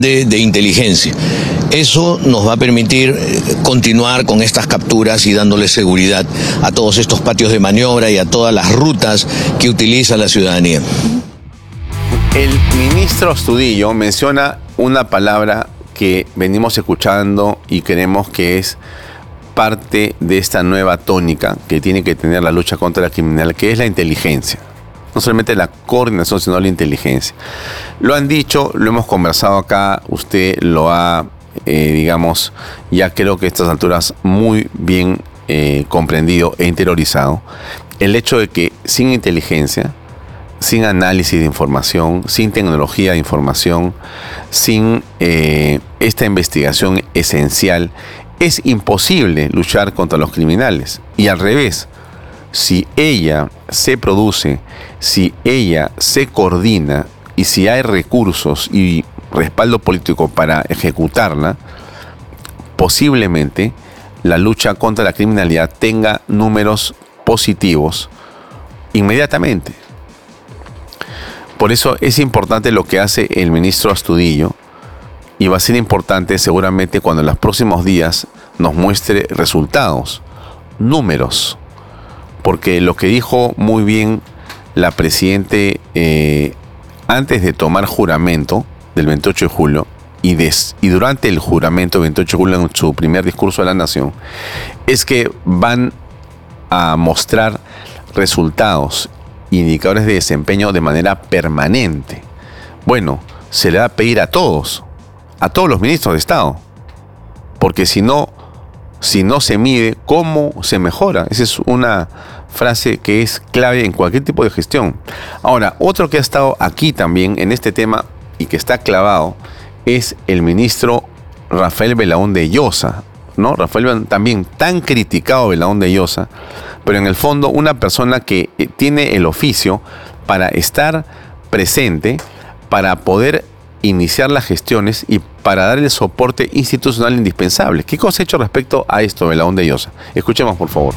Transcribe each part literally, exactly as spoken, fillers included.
De, de inteligencia. Eso nos va a permitir continuar con estas capturas y dándole seguridad a todos estos patios de maniobra y a todas las rutas que utiliza la ciudadanía. El ministro Astudillo menciona una palabra que venimos escuchando y creemos que es parte de esta nueva tónica que tiene que tener la lucha contra la criminalidad, que es la inteligencia. No solamente la coordinación, sino la inteligencia. Lo han dicho, lo hemos conversado acá, usted lo ha, eh, digamos, ya creo que a estas alturas muy bien eh, comprendido e interiorizado. El hecho de que sin inteligencia, sin análisis de información, sin tecnología de información, sin eh, esta investigación esencial, es imposible luchar contra los criminales. Y al revés, si ella se produce, si ella se coordina y si hay recursos y respaldo político para ejecutarla, posiblemente la lucha contra la criminalidad tenga números positivos inmediatamente. Por eso es importante lo que hace el ministro Astudillo, y va a ser importante seguramente cuando en los próximos días nos muestre resultados, números. Porque lo que dijo muy bien la Presidente eh, antes de tomar juramento del veintiocho de julio y, des, y durante el juramento del veintiocho de julio en su primer discurso a la Nación, es que van a mostrar resultados, indicadores de desempeño de manera permanente. Bueno, se le va a pedir a todos, a todos los ministros de Estado, porque si no, si no se mide, ¿cómo se mejora? Esa es una frase que es clave en cualquier tipo de gestión. Ahora, otro que ha estado aquí también en este tema y que está clavado es el ministro Rafael Belaúnde Llosa, ¿no? Rafael también tan criticado Belaúnde Llosa, pero en el fondo una persona que tiene el oficio para estar presente, para poder iniciar las gestiones y para dar el soporte institucional indispensable. ¿Qué cosa ha hecho respecto a esto, Belaúnde Llosa? Escuchemos, por favor.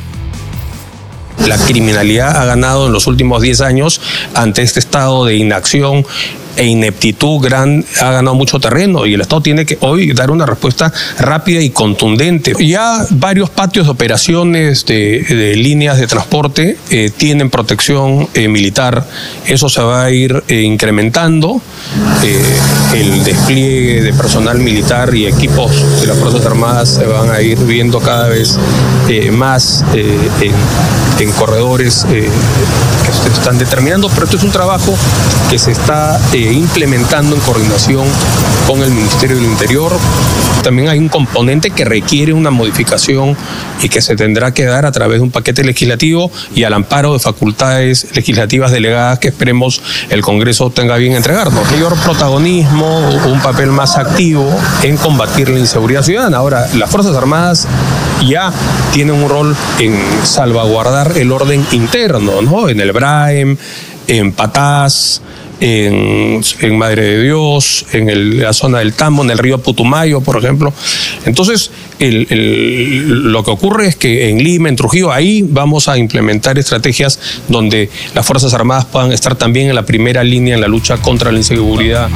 La criminalidad ha ganado en los últimos diez años ante este estado de inacción e ineptitud gran, ha ganado mucho terreno y el Estado tiene que hoy dar una respuesta rápida y contundente. Ya varios patios de operaciones de, de líneas de transporte eh, tienen protección eh, militar. Eso se va a ir eh, incrementando. Eh, el despliegue de personal militar y equipos de las Fuerzas Armadas se van a ir viendo cada vez eh, más eh, en, en corredores eh, que se están determinando, pero esto es un trabajo que se está eh, implementando en coordinación con el Ministerio del Interior. También hay un componente que requiere una modificación y que se tendrá que dar a través de un paquete legislativo y al amparo de facultades legislativas delegadas que esperemos el Congreso tenga bien entregarnos. Mayor protagonismo, un papel más activo en combatir la inseguridad ciudadana. Ahora, las Fuerzas Armadas ya tienen un rol en salvaguardar el orden interno, ¿no? En el Braem, en Patás, En, en Madre de Dios, en el, la zona del Tambo, en el río Putumayo, por ejemplo. Entonces, el, el, lo que ocurre es que en Lima, en Trujillo, ahí vamos a implementar estrategias donde las Fuerzas Armadas puedan estar también en la primera línea en la lucha contra la inseguridad.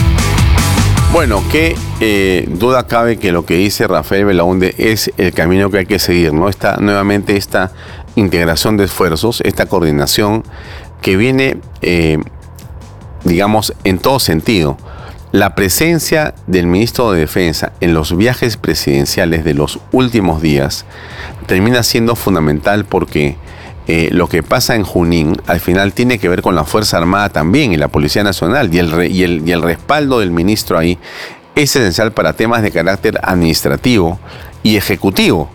Bueno, qué eh, duda cabe que lo que dice Rafael Belaúnde es el camino que hay que seguir, ¿no? Esta, nuevamente esta integración de esfuerzos, esta coordinación que viene, eh, digamos, en todo sentido. La presencia del ministro de Defensa en los viajes presidenciales de los últimos días termina siendo fundamental porque eh, lo que pasa en Junín al final tiene que ver con la Fuerza Armada también y la Policía Nacional, y el, re, y el, y el respaldo del ministro ahí es esencial para temas de carácter administrativo y ejecutivo.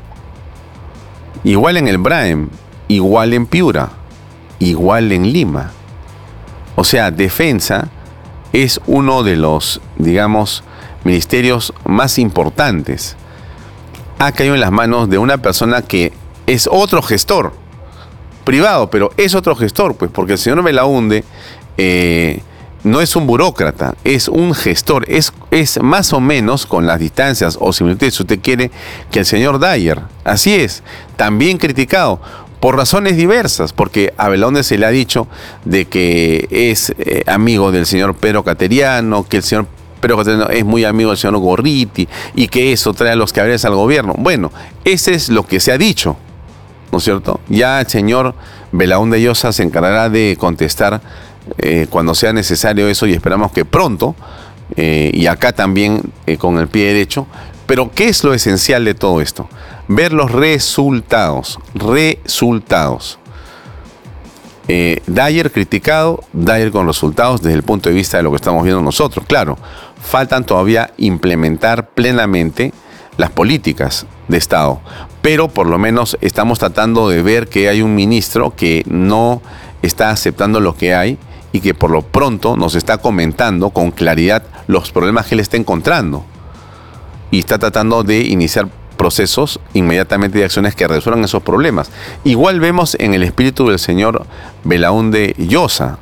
Igual en el Braem, igual en Piura, igual en Lima. O sea, defensa es uno de los, digamos, ministerios más importantes. Ha caído en las manos de una persona que es otro gestor privado, pero es otro gestor, pues, porque el señor Belaúnde eh, no es un burócrata, es un gestor, es, es más o menos con las distancias o similitudes, si usted quiere, que el señor Dyer. Así es, también criticado por razones diversas, porque a Belaúnde se le ha dicho de que es eh, amigo del señor Pedro Cateriano, que el señor pero es muy amigo del señor Gorriti y que eso trae a los caballeros al gobierno. Bueno, ese es lo que se ha dicho, ¿no es cierto? Ya el señor Belaúnde Llosa se encargará de contestar eh, cuando sea necesario eso, y esperamos que pronto, eh, y acá también eh, con el pie derecho. Pero ¿qué es lo esencial de todo esto? Ver los resultados, resultados. Eh, Dyer criticado, Dyer con resultados desde el punto de vista de lo que estamos viendo nosotros. Claro, faltan todavía implementar plenamente las políticas de Estado, pero por lo menos estamos tratando de ver que hay un ministro que no está aceptando lo que hay y que por lo pronto nos está comentando con claridad los problemas que él está encontrando y está tratando de iniciar procesos inmediatamente de acciones que resuelvan esos problemas. Igual vemos en el espíritu del señor Belaúnde Llosa.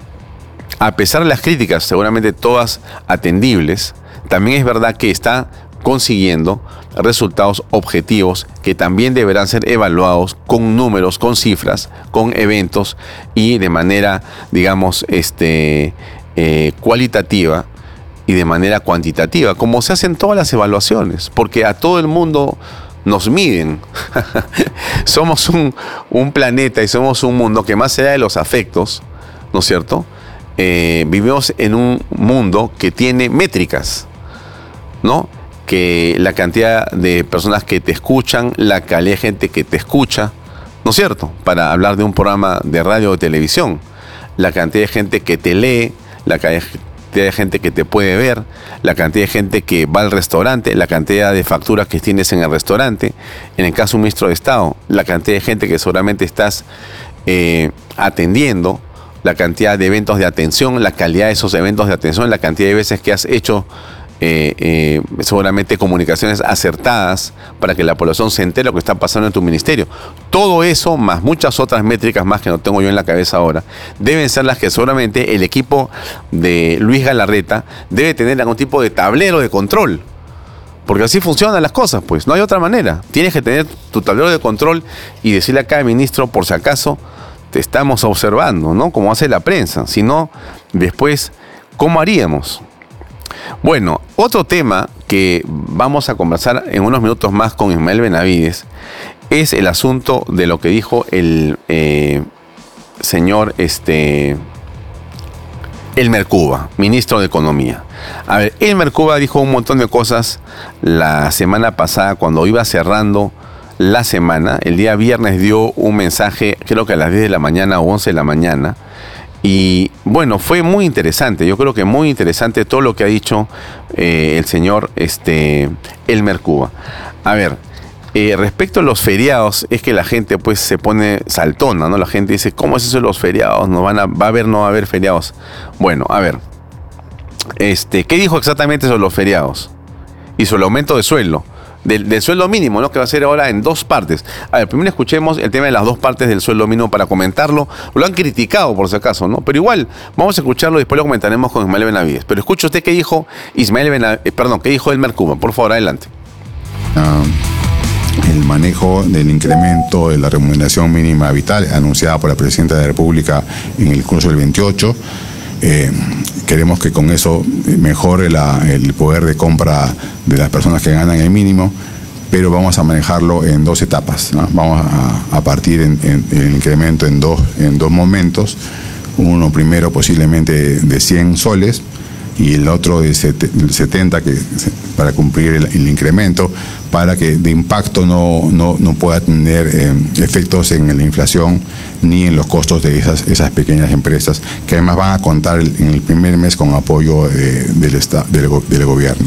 A pesar de las críticas, seguramente todas atendibles, también es verdad que está consiguiendo resultados objetivos que también deberán ser evaluados con números, con cifras, con eventos y de manera, digamos, este, eh, cualitativa y de manera cuantitativa, como se hacen todas las evaluaciones, porque a todo el mundo nos miden. Somos un, un planeta y somos un mundo que más allá de los afectos, ¿no es cierto? Eh, vivimos en un mundo que tiene métricas, ¿no? Que la cantidad de personas que te escuchan, la calidad de gente que te escucha, ¿no es cierto? Para hablar de un programa de radio o de televisión, la cantidad de gente que te lee, la cantidad de gente que te puede ver, la cantidad de gente que va al restaurante, la cantidad de facturas que tienes en el restaurante, en el caso de un ministro de Estado, la cantidad de gente que seguramente estás eh, atendiendo, la cantidad de eventos de atención, la calidad de esos eventos de atención, la cantidad de veces que has hecho Eh, eh, seguramente comunicaciones acertadas para que la población se entere de lo que está pasando en tu ministerio. Todo eso, más muchas otras métricas más que no tengo yo en la cabeza ahora, deben ser las que seguramente el equipo de Luis Galarreta debe tener algún tipo de tablero de control. Porque así funcionan las cosas, pues. No hay otra manera. Tienes que tener tu tablero de control y decirle a cada ministro, por si acaso, te estamos observando, ¿no? Como hace la prensa. Si no, después, ¿cómo haríamos? Bueno, otro tema que vamos a conversar en unos minutos más con Ismael Benavides es el asunto de lo que dijo el eh, señor este, Elmer Cuba, ministro de Economía. A ver, Elmer Cuba dijo un montón de cosas la semana pasada cuando iba cerrando la semana. El día viernes dio un mensaje, creo que a las diez de la mañana o once de la mañana. Y bueno, fue muy interesante, yo creo que muy interesante todo lo que ha dicho eh, el señor este, Elmer Cuba. A ver, eh, respecto a los feriados, es que la gente pues se pone saltona, ¿no? La gente dice, ¿cómo es eso de los feriados? ¿No van a, ¿Va a haber no va a haber feriados? Bueno, a ver, este, ¿qué dijo exactamente sobre los feriados? Y sobre el aumento de sueldo. Del, del sueldo mínimo, ¿no? Que va a ser ahora en dos partes. A ver, primero escuchemos el tema de las dos partes del sueldo mínimo para comentarlo. Lo han criticado, por si acaso, ¿no? Pero igual, vamos a escucharlo y después lo comentaremos con Ismael Benavides. Pero escuche usted qué dijo Ismael Benavides, eh, perdón, qué dijo Elmer Cuba. Por favor, adelante. Uh, el manejo del incremento de la remuneración mínima vital anunciada por la Presidenta de la República en el curso del veintiocho. Eh, queremos que con eso mejore la, el poder de compra de las personas que ganan el mínimo, pero vamos a manejarlo en dos etapas, ¿no? Vamos a, a partir en, en, el incremento en dos, en dos momentos. Uno primero posiblemente de cien soles y el otro de setenta que, para cumplir el, el incremento, para que de impacto no, no, no pueda tener eh, efectos en la inflación ni en los costos de esas, esas pequeñas empresas, que además van a contar en el primer mes con apoyo eh, del, esta, del, del gobierno.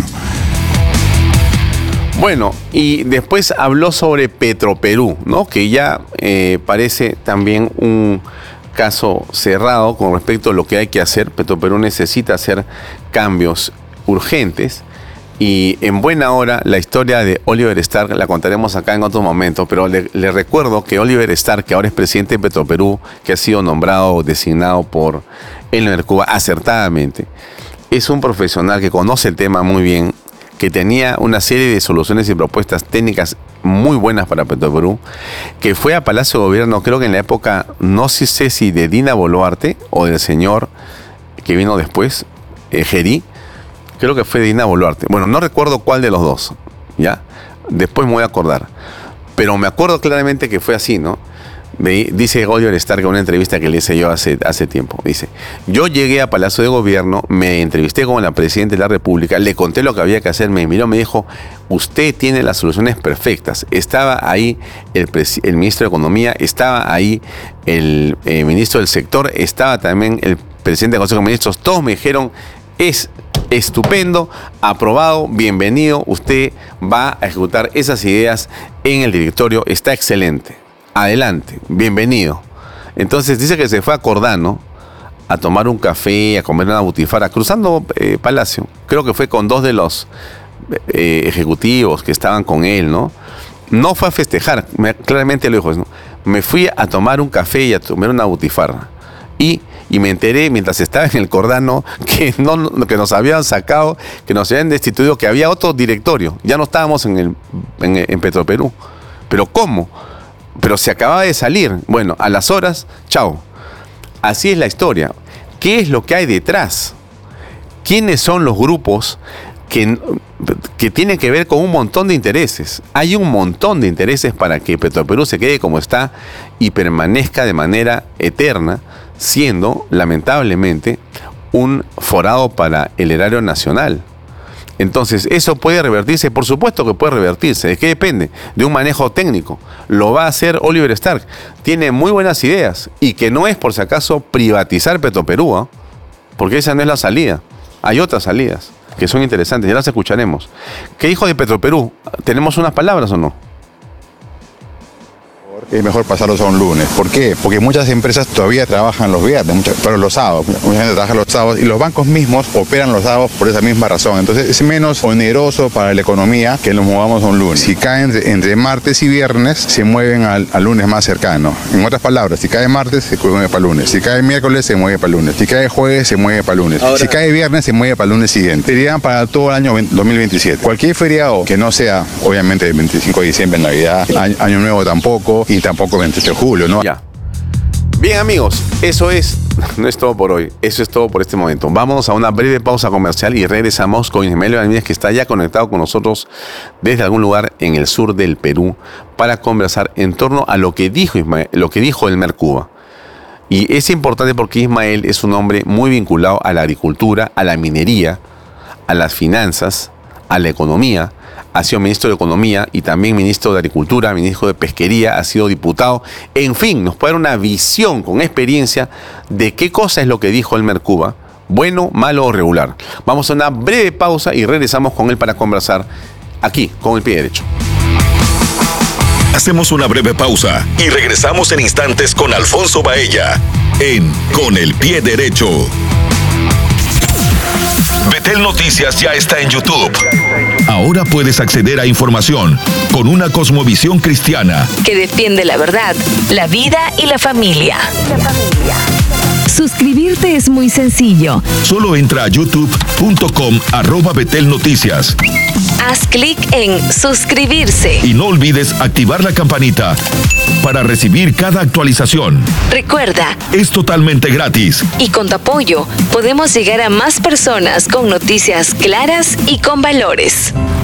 Bueno, y después habló sobre Petroperú, ¿no? Que ya eh, parece también un caso cerrado con respecto a lo que hay que hacer. Petroperú necesita hacer cambios urgentes. Y en buena hora, la historia de Oliver Stark la contaremos acá en otro momento, pero le, le recuerdo que Oliver Stark, que ahora es presidente de Petroperú, que ha sido nombrado o designado por Elmer Cuba acertadamente, es un profesional que conoce el tema muy bien, que tenía una serie de soluciones y propuestas técnicas muy buenas para Petroperú, que fue a Palacio de Gobierno, creo que en la época, no sé si de Dina Boluarte o del señor que vino después, eh, Gerí, creo que fue Dina Boluarte. Bueno, no recuerdo cuál de los dos, ¿ya? Después me voy a acordar. Pero me acuerdo claramente que fue así, ¿no? Me dice Oliver Stark en una entrevista que le hice yo hace, hace tiempo. Dice, yo llegué a Palacio de Gobierno, me entrevisté con la Presidenta de la República, le conté lo que había que hacer, me miró, me dijo, usted tiene las soluciones perfectas. Estaba ahí el, el Ministro de Economía, estaba ahí el eh, Ministro del Sector, estaba también el Presidente del Consejo de Ministros, todos me dijeron, es estupendo, aprobado, bienvenido, usted va a ejecutar esas ideas en el directorio, está excelente. Adelante, bienvenido. Entonces dice que se fue a Cordano a tomar un café, a comer una butifarra, cruzando eh, Palacio. Creo que fue con dos de los eh, ejecutivos que estaban con él, ¿no? No fue a festejar, me, claramente lo dijo, ¿no? Me fui a tomar un café y a tomar una butifarra. Y, y me enteré mientras estaba en el Cordano que, no, que nos habían sacado, que nos habían destituido, que había otro directorio. Ya no estábamos en, el, en, en Petroperú. ¿Pero cómo? Pero se acababa de salir. Bueno, a las horas, chao. Así es la historia. ¿Qué es lo que hay detrás? ¿Quiénes son los grupos que, que tienen que ver con un montón de intereses? Hay un montón de intereses para que Petroperú se quede como está y permanezca de manera eterna, siendo, lamentablemente, un forado para el erario nacional. Entonces, ¿eso puede revertirse? Por supuesto que puede revertirse. ¿De qué depende? De un manejo técnico. Lo va a hacer Oliver Stark. Tiene muy buenas ideas. Y que no es, por si acaso, privatizar Petroperú, ¿eh? Porque esa no es la salida. Hay otras salidas que son interesantes. Ya las escucharemos. ¿Qué dijo de Petroperú? ¿Tenemos unas palabras o no? Es mejor pasarlos a un lunes. ¿Por qué? Porque muchas empresas todavía trabajan los viernes, muchas, pero los sábados. Mucha gente trabaja los sábados y los bancos mismos operan los sábados por esa misma razón. Entonces es menos oneroso para la economía que nos movamos a un lunes. Si caen entre, entre martes y viernes, se mueven al, al lunes más cercano. En otras palabras, si cae martes, se mueve para el lunes. Si cae miércoles, se mueve para el lunes. Si cae jueves, se mueve para el lunes. Ahora, si cae viernes, se mueve para el lunes siguiente. Serían para todo el año dos mil veintisiete. Cualquier feriado que no sea, obviamente, el veinticinco de diciembre, Navidad, año, año Nuevo tampoco, y tampoco veintiocho de julio, ¿no? Ya. Bien, amigos, eso es, no es todo por hoy, eso es todo por este momento. Vamos a una breve pausa comercial y regresamos con Ismael Ramírez, que está ya conectado con nosotros desde algún lugar en el sur del Perú para conversar en torno a lo que dijo Ismael, lo que dijo Elmer Cuba. Y es importante porque Ismael es un hombre muy vinculado a la agricultura, a la minería, a las finanzas, a la economía. Ha sido ministro de Economía y también ministro de Agricultura, ministro de Pesquería, ha sido diputado. En fin, nos puede dar una visión con experiencia de qué cosa es lo que dijo Elmer Cuba, bueno, malo o regular. Vamos a una breve pausa y regresamos con él para conversar aquí, con el pie derecho. Hacemos una breve pausa y regresamos en instantes con Alfonso Baella en Con el Pie Derecho. Betel Noticias ya está en YouTube. Ahora puedes acceder a información con una cosmovisión cristiana que defiende la verdad, la vida y la familia. Suscribirte es muy sencillo. Solo entra a youtube punto com arroba Betel Noticias. Haz clic en suscribirse. Y no olvides activar la campanita para recibir cada actualización. Recuerda, es totalmente gratis. Y con tu apoyo podemos llegar a más personas con noticias claras y con valores.